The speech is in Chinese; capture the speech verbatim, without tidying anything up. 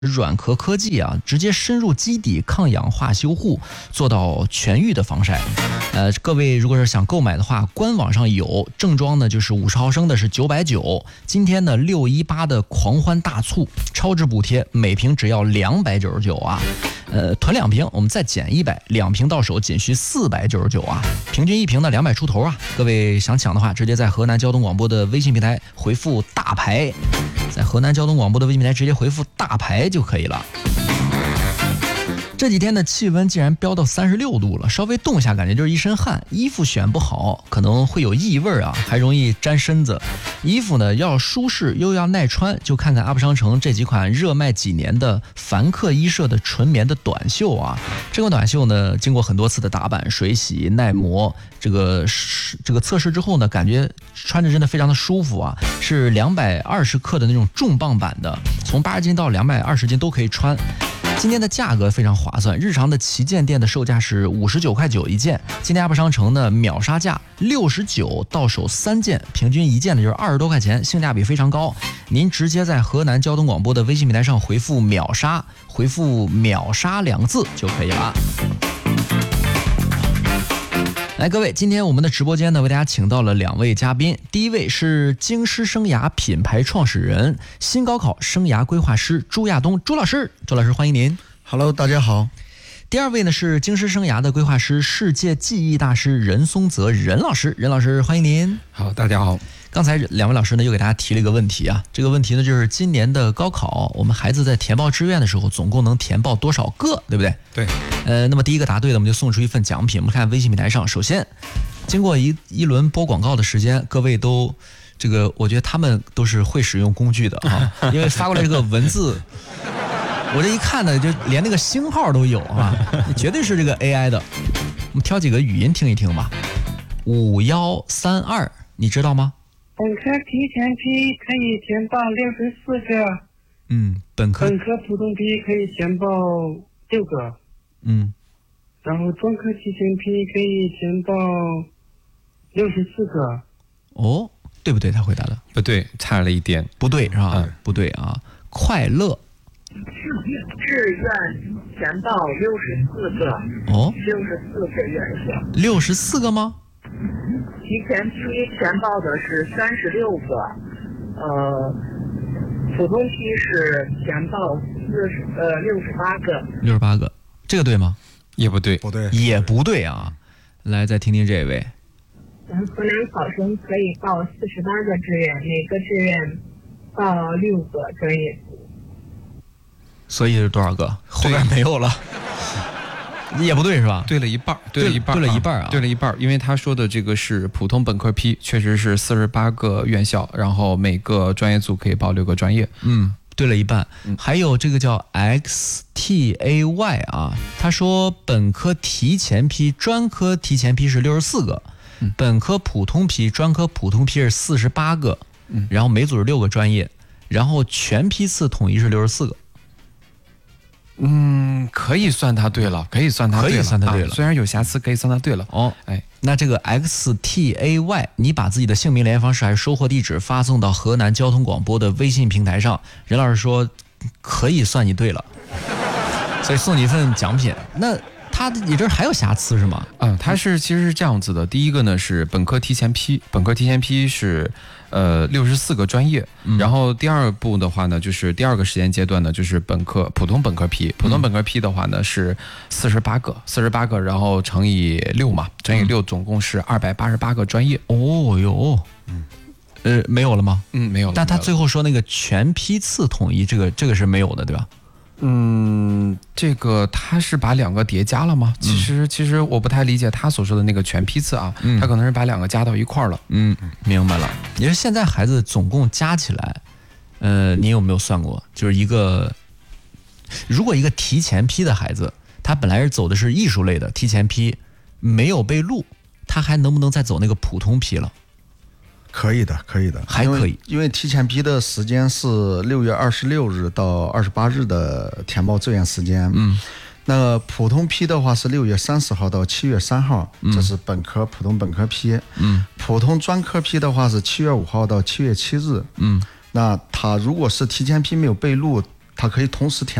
软壳科技啊，直接深入基底抗氧化修护，做到全域的防晒。呃，各位如果是想购买的话，官网上有正装呢，就是五十毫升的是九百九，今天呢六一八的狂欢大促，超值补贴，每瓶只要两百九十九啊。呃，囤两瓶，我们再减一百，两瓶到手仅需四百九十九啊，平均一瓶呢两百出头啊。各位想抢的话，直接在河南交通广播的微信平台回复大牌，在河南交通广播的微信平台直接回复大牌就可以了。这几天的气温竟然飙到三十六度了，稍微动一下感觉就是一身汗，衣服选不好可能会有异味啊，还容易沾身子。衣服呢要舒适又要耐穿，就看看 U P 商城这几款热卖几年的凡客衣舍的纯棉的短袖啊。这款短袖呢经过很多次的打版、水洗、耐磨，这个这个测试之后呢，感觉穿着真的非常的舒服啊，是两百二十克的那种重磅版的，从八十斤到两百二十斤都可以穿。今天的价格非常划算，日常的旗舰店的售价是五十九块九一件，今天 U P 商城呢秒杀价六十九，到手三件，平均一件呢就是二十多块钱，性价比非常高。您直接在河南交通广播的微信平台上回复秒杀，回复秒杀两个字就可以了。来，各位，今天我们的直播间呢，为大家请到了两位嘉宾。第一位是京师生涯品牌创始人、新高考生涯规划师朱亚东朱老师，朱老师欢迎您。 Hello， 大家好。 第二位呢是京师生涯的规划师、世界记忆大师任松泽任老师，任老师欢迎您。 好，大家好。 刚才两位老师呢又给大家提了一个问题啊，这个问题呢就是今年的高考，我们孩子在填报志愿的时候，总共能填报多少个，对不对？ 对。 呃，那么第一个答对了，我们就送出一份奖品。我们看微信平台上，首先经过一一轮播广告的时间，各位都这个，我觉得他们都是会使用工具的啊，因为发过来这个文字，我这一看呢，就连那个星号都有啊，绝对是这个 A I 的。我们挑几个语音听一听吧。五幺三二，你知道吗？ 本科提前批可以填报六十四个， 嗯，本科本科普通批可以填报六个， 嗯， 然后专科提前批可以填报六十四个。 哦，对不对？他回答的不对，差了一点， 不对是吧？ 嗯、 不对啊，快乐。 志愿填报六十四个， 哦， 六十四个院校， 六十四个吗？ 提前批填报的是三十六个，呃，普通批是填报四十呃六十八个， 六十八个，这个对吗？ 也不对， 不对， 也不对啊。来，再听听这位。 咱河南考生可以报四十八个志愿，每个志愿报六个专业组。 所以是多少个？后面没有了。也不对是吧？ 对了一半，对了一半， 对了一半啊， 对了一半，因为他说的这个是普通本科批，确实是四十八个院校，然后每个专业组可以报六个专业。 嗯，对了一半。嗯、还有这个叫 X T A Y 啊，他说本科提前批、专科提前批是六十四个，嗯、本科普通批、专科普通批是四十八个，嗯，然后每组是六个专业，然后全批次统一是六十四个。 嗯，可以算他对了，可以算他对了， 可以算他对了、 啊。虽然有瑕疵，可以算他对了。 哦，哎，那这个 X T A Y， 你把自己的姓名、联系方式还是收货地址发送到河南交通广播的微信平台上，任老师说可以算你对了，所以送你一份奖品。那他你这还有瑕疵是吗？ 嗯，他是其实是这样子的。第一个呢是本科提前批，本科提前批是呃六十四个专业、嗯，然后第二步的话呢，就是第二个时间阶段呢，就是本科普通本科批，普通本科批的话呢是四十八个，四十八个，然后乘以六嘛，乘以六，总共是二百八十八个专业。 哦哟，嗯，呃，没有了吗？ 嗯，没有了。 但他最后说那个全批次统一，这个这个是没有的，对吧？ 嗯，这个他是把两个叠加了吗？其实、嗯、其实我不太理解他所说的那个全批次啊，嗯、他可能是把两个加到一块了。 嗯，明白了。也是现在孩子总共加起来，呃，你有没有算过？就是一个，如果一个提前批的孩子，他本来是走的是艺术类的，提前批没有被录，他还能不能再走那个普通批了？ 可以的，可以的， 还可以， 因为提前批的时间是六月二十六日到二十八日的填报志愿时间。嗯，那普通批的话是六月三十号到七月三号，嗯、这是本科普通本科批。嗯，普通专科批的话是七月五号到七月七日。嗯，那他如果是提前批没有被录， 它可以同时填